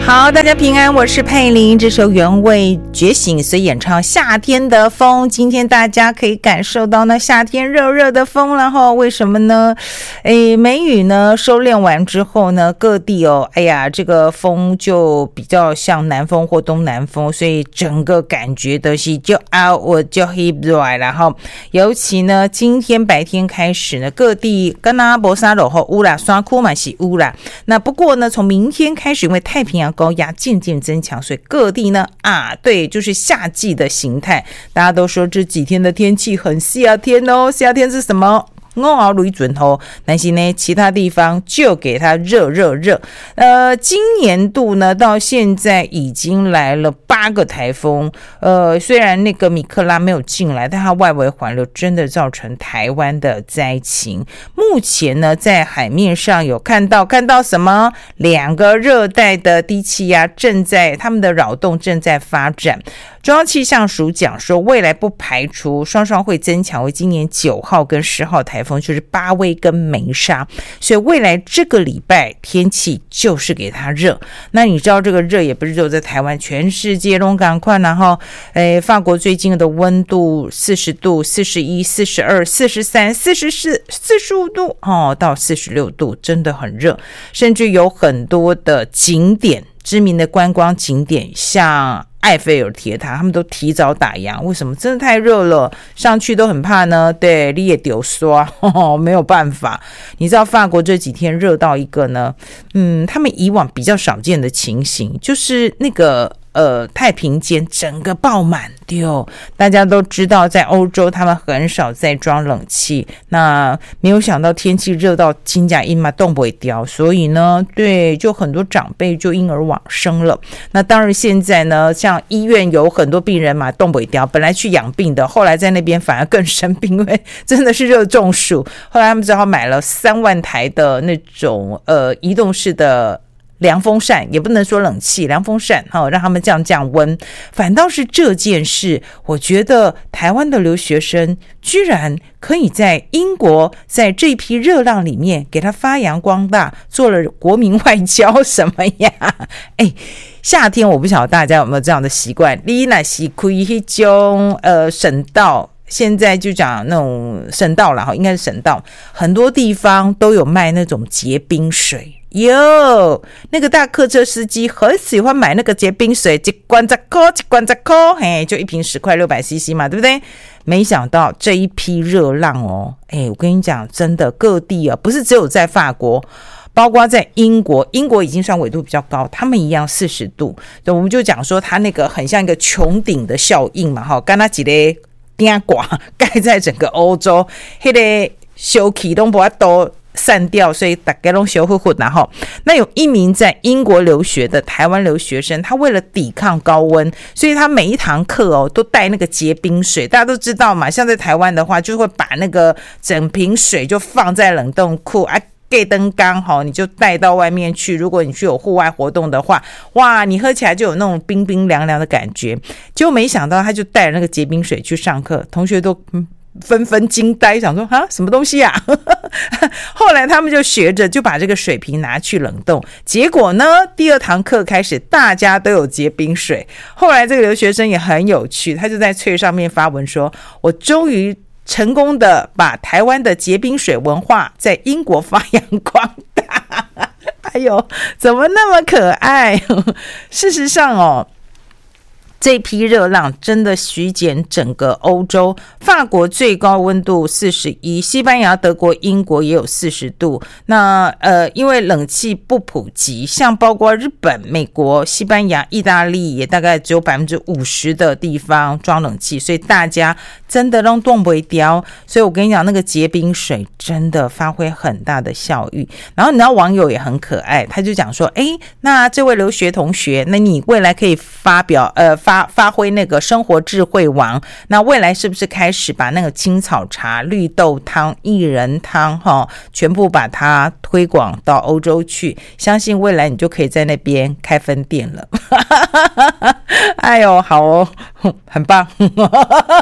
好，大家平安，我是佩玲。这首原味觉醒所演唱夏天的风，今天大家可以感受到那夏天热热的风了哈。为什么呢？梅雨呢收敛完之后呢，各地这个风就比较像南风或东南风，所以整个感觉都是就我就很热。然后尤其呢今天白天开始呢，各地跟那没啥落雨啦，山区嘛是有啦。那不过呢从明天开始，因为太平洋高压渐渐增强，所以各地呢对，就是夏季的形态。大家都说这几天的天气很夏天哦，夏天是什么？但是呢其他地方就给它热热热。今年度呢到现在已经来了8个台风。虽然那个米克拉没有进来，但它外围环流真的造成台湾的灾情。目前呢在海面上有看到什么？2个热带的低气压他们的扰动正在发展。中央气象署讲说，未来不排除双双会增强为今年9号跟10号台风，就是巴威跟梅沙。所以未来这个礼拜天气就是给它热。那你知道这个热也不是只有在台湾，全世界都赶快。然后法国最近的温度40度、41、42、43、44、45度到46度，真的很热。甚至有很多的景点，知名的观光景点，像埃菲尔铁塔，他们都提早打烊。为什么？真的太热了，上去都很怕呢。对，你也丢刷，没有办法。你知道法国这几天热到一个呢，他们以往比较少见的情形，就是那个太平间整个爆满丢。大家都知道在欧洲他们很少在装冷气，那没有想到天气热到金甲阴嘛冻不会掉，所以呢对，就很多长辈就因而往生了。那当然现在呢像医院有很多病人嘛冻不会掉，本来去养病的，后来在那边反而更生病，因为真的是热中暑。后来他们只好买了3万台的那种移动式的凉风扇，也不能说冷气，凉风扇让他们降温。反倒是这件事，我觉得台湾的留学生居然可以在英国在这批热浪里面给他发扬光大，做了国民外交什么呀？夏天我不晓得大家有没有这样的习惯，你那是开那种省道，现在就讲那种省道啦，应该是省道，很多地方都有卖那种结冰水。那个大客车司机很喜欢买那个结冰水，一罐10块，就一瓶10块600cc 嘛，对不对？没想到这一批热浪我跟你讲，真的各地不是只有在法国，包括在英国已经算纬度比较高，他们一样40度。我们就讲说它那个很像一个穹顶的效应嘛，跟它几个顶挂盖在整个欧洲，那个小气都不都散掉，所以大家都小混混。然后那有一名在英国留学的台湾留学生，他为了抵抗高温，所以他每一堂课都带那个结冰水。大家都知道嘛，像在台湾的话就会把那个整瓶水就放在冷冻库盖灯缸你就带到外面去。如果你去有户外活动的话，哇，你喝起来就有那种冰冰凉凉的感觉。结果没想到他就带了那个结冰水去上课，同学都纷纷惊呆，想说什么东西啊？后来他们就学着就把这个水瓶拿去冷冻，结果呢第2堂课开始大家都有结冰水。后来这个留学生也很有趣，他就在Twitter上面发文说，我终于成功的把台湾的结冰水文化在英国发扬光大。哎呦，怎么那么可爱？事实上这批热浪真的席卷整个欧洲，法国最高温度41，西班牙、德国、英国也有40度。那因为冷气不普及，像包括日本、美国、西班牙、意大利也大概只有 50% 的地方装冷气，所以大家真的都冻不掉。所以我跟你讲，那个结冰水真的发挥很大的效益。然后你知道网友也很可爱，他就讲说，那这位留学同学，那你未来可以发挥那个生活智慧王，那未来是不是开始把那个青草茶、绿豆汤、薏仁汤全部把它推广到欧洲去？相信未来你就可以在那边开分店了。哎呦，好很棒。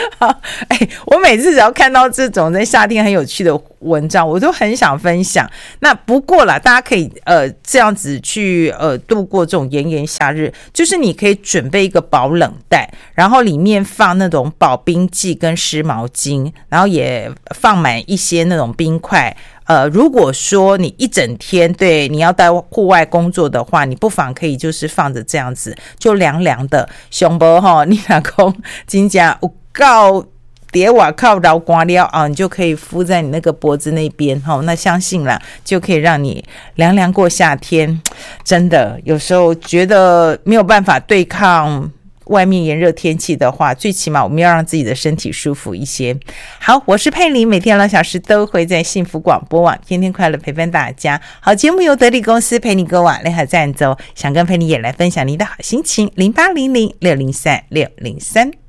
我每次只要看到这种在夏天很有趣的文章，我都很想分享。那不过啦，大家可以这样子去度过这种炎炎夏日，就是你可以准备一个保冷袋，然后里面放那种保冰剂跟湿毛巾，然后也放满一些那种冰块。如果说你一整天对你要在户外工作的话，你不妨可以就是放着这样子，就凉凉的。熊博哈，你老公真正有够叠瓦靠老刮了啊，你就可以敷在你那个脖子那边哈，那相信啦，就可以让你凉凉过夏天。真的，有时候觉得没有办法对抗外面炎热天气的话，最起码我们要让自己的身体舒服一些。好，我是佩玲，每天2小时都会在幸福广播网天天快乐陪伴大家。好节目由得力公司陪你歌网联合赞助，想跟佩玲也来分享你的好心情，0800603603。